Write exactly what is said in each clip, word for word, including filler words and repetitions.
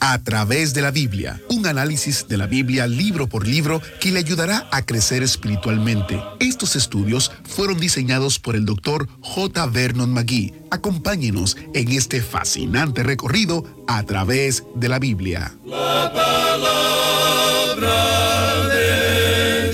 A través de la Biblia, un análisis de la Biblia libro por libro que le ayudará a crecer espiritualmente. Estos estudios fueron diseñados por el doctor J. Vernon McGee. Acompáñenos en este fascinante recorrido a través de la Biblia. La palabra de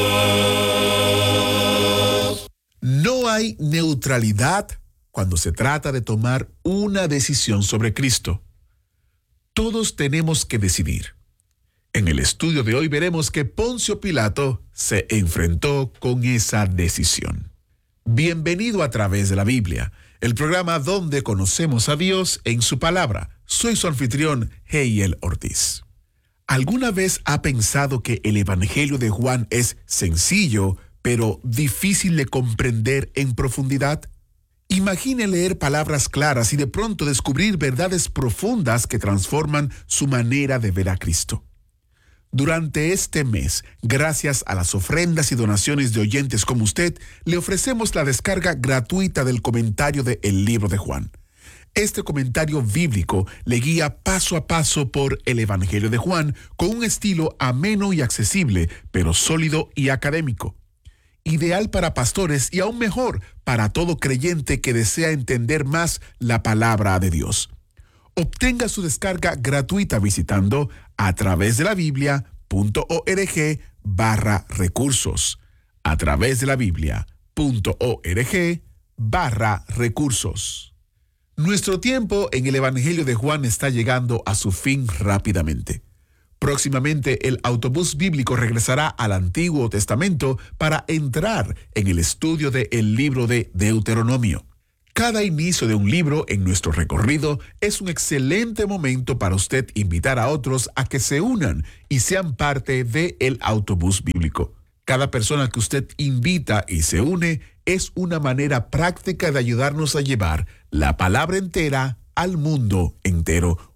Dios. No hay neutralidad cuando se trata de tomar una decisión sobre Cristo. Todos tenemos que decidir. En el estudio de hoy veremos que Poncio Pilato se enfrentó con esa decisión. Bienvenido a través de la Biblia, el programa donde conocemos a Dios en su palabra. Soy su anfitrión, Heiel Ortiz. ¿Alguna vez ha pensado que el Evangelio de Juan es sencillo, pero difícil de comprender en profundidad? Imagine leer palabras claras y de pronto descubrir verdades profundas que transforman su manera de ver a Cristo. Durante este mes, gracias a las ofrendas y donaciones de oyentes como usted, le ofrecemos la descarga gratuita del comentario de El Libro de Juan. Este comentario bíblico le guía paso a paso por el Evangelio de Juan con un estilo ameno y accesible, pero sólido y académico. Ideal para pastores y aún mejor para todo creyente que desea entender más la palabra de Dios. Obtenga su descarga gratuita visitando a través de la Biblia punto org barra recursos. A través de la Biblia punto org barra recursos. Nuestro tiempo en el Evangelio de Juan está llegando a su fin rápidamente. Próximamente el autobús bíblico regresará al Antiguo Testamento para entrar en el estudio del libro de Deuteronomio. Cada inicio de un libro en nuestro recorrido es un excelente momento para usted invitar a otros a que se unan y sean parte del autobús bíblico. Cada persona que usted invita y se une es una manera práctica de ayudarnos a llevar la palabra entera al mundo entero.